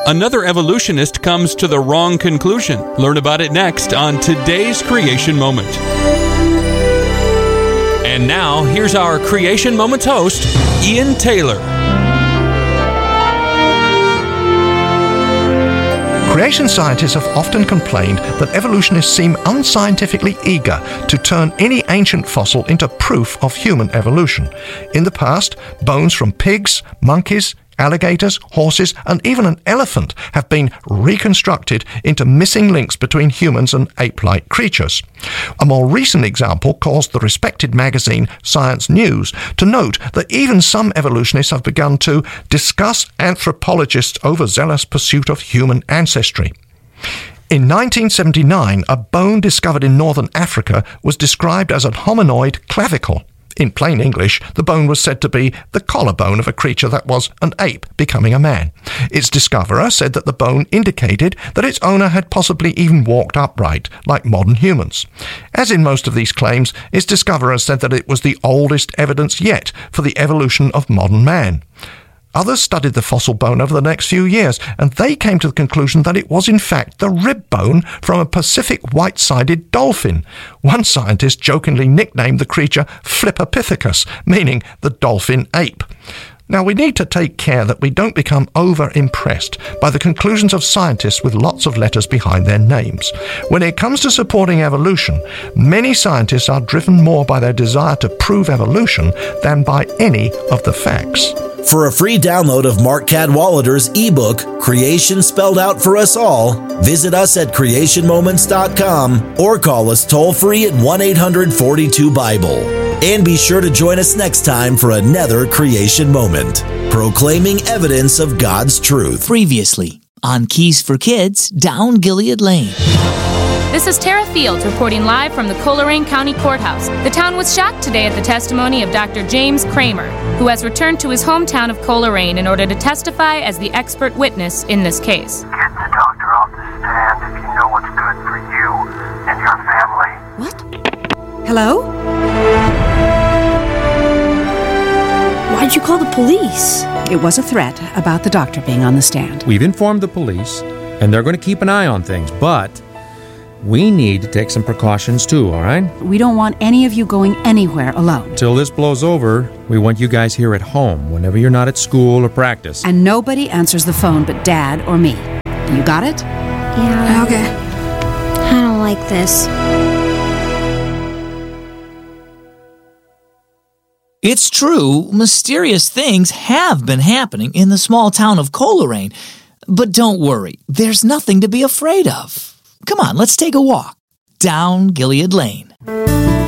another evolutionist comes to the wrong conclusion. Learn about it next on today's Creation Moment. And now, here's our Creation Moments host, Ian Taylor. Creation scientists have often complained that evolutionists seem unscientifically eager to turn any ancient fossil into proof of human evolution. In the past, bones from pigs, monkeys, alligators, horses, and even an elephant have been reconstructed into missing links between humans and ape-like creatures. A more recent example caused the respected magazine Science News to note that even some evolutionists have begun to discuss anthropologists' overzealous pursuit of human ancestry. In 1979, a bone discovered in northern Africa was described as a hominoid clavicle. In plain English, the bone was said to be the collarbone of a creature that was an ape becoming a man. Its discoverer said that the bone indicated that its owner had possibly even walked upright, like modern humans. As in most of these claims, its discoverer said that it was the oldest evidence yet for the evolution of modern man. Others studied the fossil bone over the next few years, and they came to the conclusion that it was in fact the rib bone from a Pacific white-sided dolphin. One scientist jokingly nicknamed the creature Flippopithecus, meaning the dolphin ape. Now, we need to take care that we don't become over-impressed by the conclusions of scientists with lots of letters behind their names. When it comes to supporting evolution, many scientists are driven more by their desire to prove evolution than by any of the facts. For a free download of Mark Cadwallader's ebook, Creation Spelled Out for Us All, visit us at creationmoments.com or call us toll-free at 1-800-42-BIBLE. And be sure to join us next time for another Creation Moment, proclaiming evidence of God's truth. Previously on Keys for Kids, Down Gilead Lane. This is Tara Fields reporting live from the Coleraine County Courthouse. The town was shocked today at the testimony of Dr. James Kramer, who has returned to his hometown of Coleraine in order to testify as the expert witness in this case. Get the doctor off the stand if you know what's good for you and your family. What? Hello? Why'd you call the police? It was a threat about the doctor being on the stand. We've informed the police, and they're going to keep an eye on things, but we need to take some precautions too, all right? We don't want any of you going anywhere alone. Till this blows over, we want you guys here at home whenever you're not at school or practice. And nobody answers the phone but Dad or me. You got it? Yeah. Okay. I don't like this. It's true, mysterious things have been happening in the small town of Coleraine. But don't worry, there's nothing to be afraid of. Come on, let's take a walk down Gilead Lane.